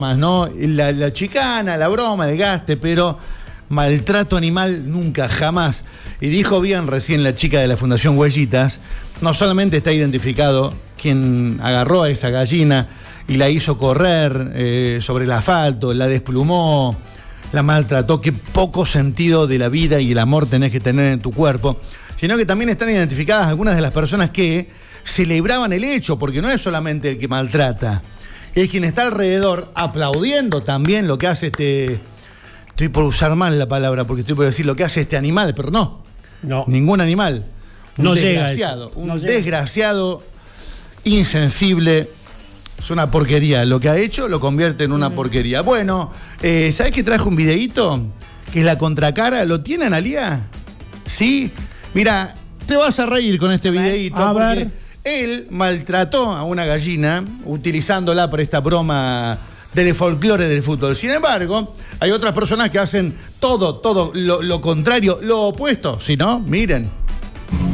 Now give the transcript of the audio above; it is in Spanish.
más, ¿no? La chicana, la broma, el gaste, pero maltrato animal nunca, jamás. Y dijo bien recién la chica de la Fundación Huellitas, no solamente está identificado quien agarró a esa gallina y la hizo correr sobre el asfalto, la desplumó, la maltrató, qué poco sentido de la vida y el amor tenés que tener en tu cuerpo, sino que también están identificadas algunas de las personas que celebraban el hecho, porque no es solamente el que maltrata, es quien está alrededor aplaudiendo también lo que hace estoy por usar mal la palabra, porque estoy por decir lo que hace este animal, pero no, ningún animal. Un desgraciado, desgraciado, insensible. Es una porquería. Lo que ha hecho lo convierte en una porquería. Bueno, ¿sabés que traje un videíto? Que es la contracara. ¿Lo tienen, Alía? ¿Sí? Mira, te vas a reír con este videíto. A porque ver. él maltrató a una gallina utilizándola para esta broma del folclore del fútbol. Sin embargo, hay otras personas que hacen todo lo contrario, lo opuesto. Si no, miren.